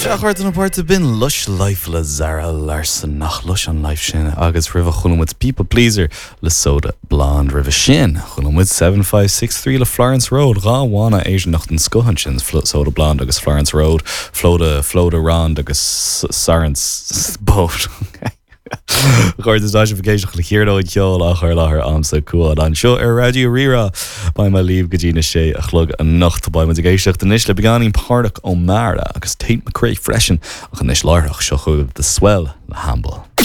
Seachart an apáirte bin lush life le Zara Larson nach lush an life sin agus rih chunamid people pleaser le soda blonde rih sin chunamid 7563 le Florence Road ráhána Asian nach den scohan sin soda blonde agus Florence Road floda round agus Sarance boat Gord is daisy vacation le chéirdóid ceol a chuir láthair amsa cuaad an seo Radio Rira ba mai líomh go dtína sé a chlog a nacht ba mu géisteach den isis le beganín párdach ó Mara agus Tate McRae freisin a chu níos láthach seo chuh de swell le Hamble.